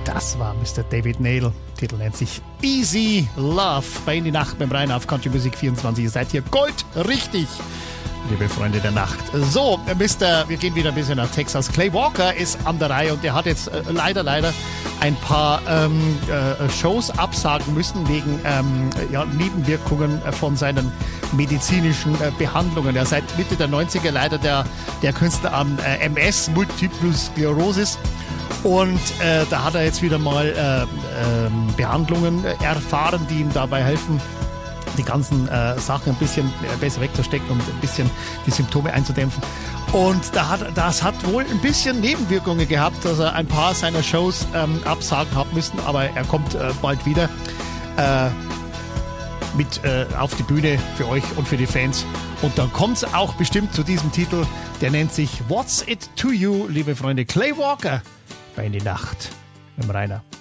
Das war Mr. David Nail. Der Titel nennt sich Easy Love. Bei In die Nacht beim Rainer auf Country Music 24. Ihr seid hier goldrichtig, liebe Freunde der Nacht. So, wir gehen wieder ein bisschen nach Texas. Clay Walker ist an der Reihe und der hat jetzt leider ein paar Shows absagen müssen wegen Nebenwirkungen von seinen medizinischen Behandlungen. Er seit Mitte der 90er leider der Künstler an MS, Multiple Sklerosis. Und da hat er jetzt wieder mal Behandlungen erfahren, die ihm dabei helfen, die ganzen Sachen ein bisschen besser wegzustecken und ein bisschen die Symptome einzudämpfen. Und das hat wohl ein bisschen Nebenwirkungen gehabt, dass er ein paar seiner Shows absagen hat müssen, aber er kommt bald wieder mit auf die Bühne für euch und für die Fans. Und dann kommt es auch bestimmt zu diesem Titel, der nennt sich What's It To You, liebe Freunde. Clay Walker bei In die Nacht mit dem Rainer.